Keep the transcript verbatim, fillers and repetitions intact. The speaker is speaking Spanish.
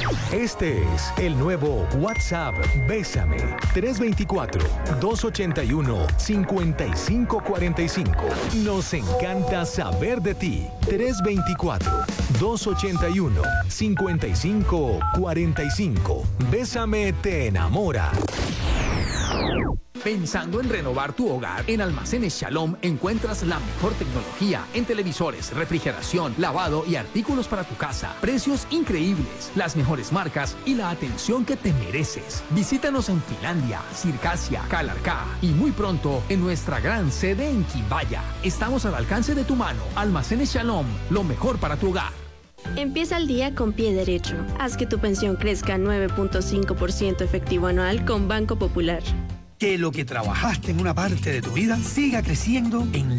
Este es el nuevo WhatsApp Bésame. tres dos cuatro, dos ocho uno, cinco cinco cuatro cinco. Nos encanta saber de ti. tres dos cuatro, dos ocho uno, cinco cinco cuatro cinco. Bésame te enamora. Pensando en renovar tu hogar, en Almacenes Shalom encuentras la mejor tecnología en televisores, refrigeración, lavado y artículos para tu casa. Precios increíbles, las mejores marcas y la atención que te mereces. Visítanos en Finlandia, Circasia, Calarcá y muy pronto en nuestra gran sede en Quimbaya. Estamos al alcance de tu mano. Almacenes Shalom, lo mejor para tu hogar. Empieza el día con pie derecho. Haz que tu pensión crezca nueve punto cinco por ciento efectivo anual con Banco Popular. Que lo que trabajaste en una parte de tu vida siga creciendo en